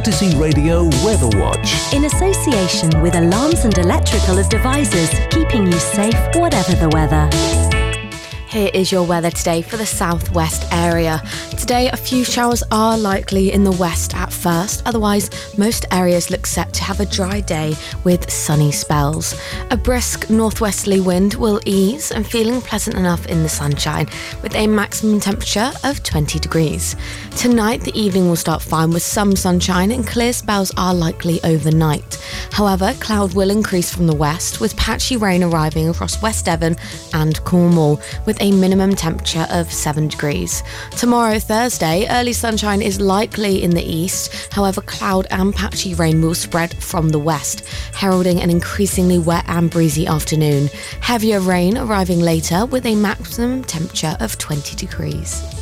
Odyssey Radio Weather Watch. In association with Alarms and Electrical Devices, keeping you safe whatever the weather. Here is your weather today for the southwest area. Today, a few showers are likely in the west at first. Otherwise, most areas look set to have a dry day with sunny spells. A brisk northwesterly wind will ease and feeling pleasant enough in the sunshine with a maximum temperature of 20 degrees. Tonight, the evening will start fine with some sunshine and clear spells are likely overnight. However, cloud will increase from the west with patchy rain arriving across West Devon and Cornwall with a minimum temperature of 7 degrees. Tomorrow, Thursday, early sunshine is likely in the east. However, cloud and patchy rain will spread from the west, heralding an increasingly wet and breezy afternoon. Heavier rain arriving later with a maximum temperature of 20 degrees.